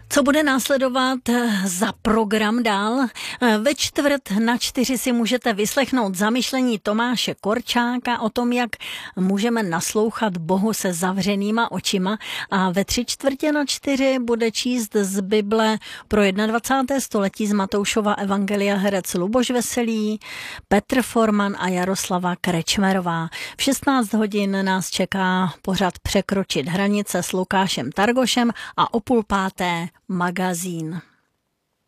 Co bude následovat za program dál? Ve 3:45 si můžete vyslechnout zamyšlení Tomáše Korčáka o tom, jak můžeme naslouchat Bohu se zavřenýma očima, a ve 3:45 bude číst z Bible pro 21. století z Matoušova evangelia herec Luboš Veselý, Petr Forman a Jaroslava Krečmerová. V 16 hodin nás čeká pořad Překročit hranice s Lukášem Targošem a o 4:30 magazín.